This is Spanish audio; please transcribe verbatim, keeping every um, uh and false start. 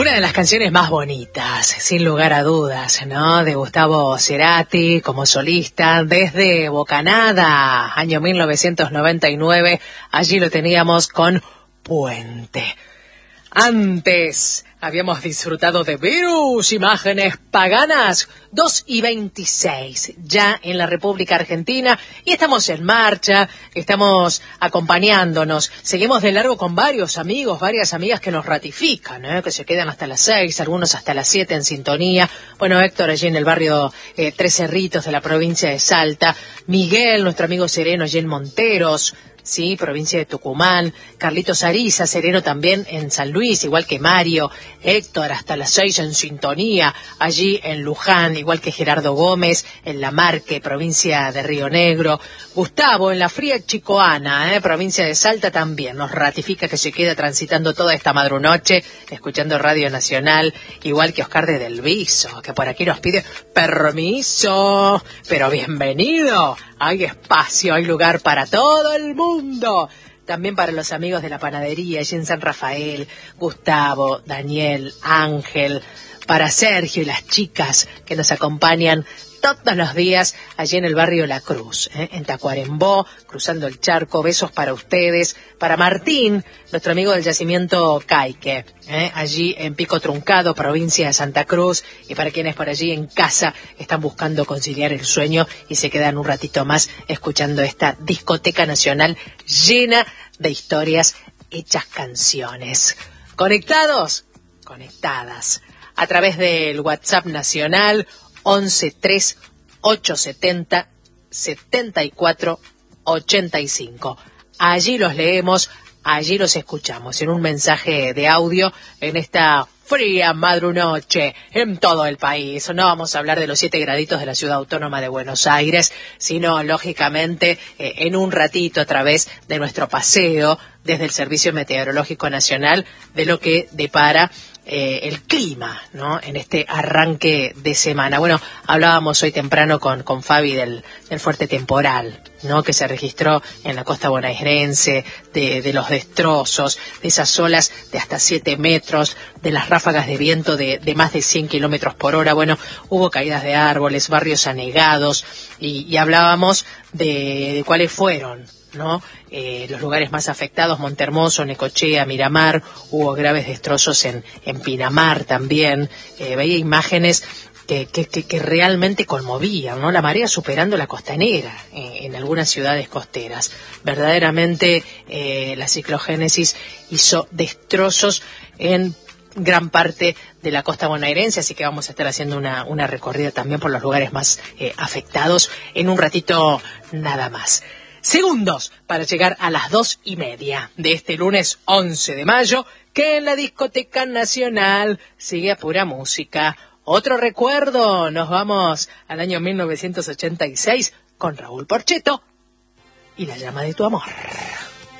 Una de las canciones más bonitas, sin lugar a dudas, ¿no? De Gustavo Cerati como solista desde Bocanada, año mil novecientos noventa y nueve. Allí lo teníamos con Puente. Antes habíamos disfrutado de Virus, Imágenes Paganas, dos y veintiséis, ya en la República Argentina, y estamos en marcha, estamos acompañándonos, seguimos de largo con varios amigos, varias amigas que nos ratifican, ¿eh? Que se quedan hasta las seis, algunos hasta las siete en sintonía. Bueno, Héctor allí en el barrio eh, Tres Cerritos de la provincia de Salta, Miguel, nuestro amigo sereno allí en Monteros, sí, provincia de Tucumán, Carlitos Ariza, sereno también en San Luis, igual que Mario, Héctor hasta las seis en sintonía, allí en Luján, igual que Gerardo Gómez, en La Marque, provincia de Río Negro, Gustavo en la fría Chicoana, eh, provincia de Salta también, nos ratifica que se queda transitando toda esta madrunoche, escuchando Radio Nacional, igual que Oscar de Del Viso, que por aquí nos pide permiso, pero bienvenido. Hay espacio, hay lugar para todo el mundo. También para los amigos de la panadería, allí en San Rafael, Gustavo, Daniel, Ángel, para Sergio y las chicas que nos acompañan todos los días allí en el barrio La Cruz, ¿eh? En Tacuarembó, cruzando el charco. Besos para ustedes, para Martín, nuestro amigo del yacimiento Caique, ¿eh? Allí en Pico Truncado, provincia de Santa Cruz, y para quienes por allí en casa están buscando conciliar el sueño y se quedan un ratito más escuchando esta discoteca nacional llena de historias hechas canciones. ¿Conectados? Conectadas. A través del WhatsApp nacional once tres ocho setenta setenta y cuatro ochenta y cinco. Allí los leemos, allí los escuchamos en un mensaje de audio en esta fría madrunoche en todo el país. No vamos a hablar de los siete graditos de la ciudad autónoma de Buenos Aires, sino lógicamente eh, en un ratito a través de nuestro paseo desde el Servicio Meteorológico Nacional de lo que depara Eh, el clima, ¿no? En este arranque de semana. Bueno, hablábamos hoy temprano con, con Fabi del, del fuerte temporal, ¿no? Que se registró en la costa bonaerense, de, de los destrozos, de esas olas de hasta siete metros, de las ráfagas de viento de, de más de cien kilómetros por hora. Bueno, hubo caídas de árboles, barrios anegados, y, y hablábamos de, de cuáles fueron, ¿no? Eh, los lugares más afectados: Montehermoso, Necochea, Miramar. Hubo graves destrozos en, en Pinamar también. Eh, veía imágenes que, que, que, que realmente conmovían, ¿no? La marea superando la costanera eh, en algunas ciudades costeras. Verdaderamente eh, la ciclogénesis hizo destrozos en gran parte de la costa bonaerense, así que vamos a estar haciendo una, una recorrida también por los lugares más eh, afectados en un ratito nada más. Segundos para llegar a las dos y media de este lunes once de mayo, que en la Discoteca Nacional sigue a pura música. Otro recuerdo, nos vamos al año mil novecientos ochenta y seis con Raúl Porchetto y La Llama de tu Amor.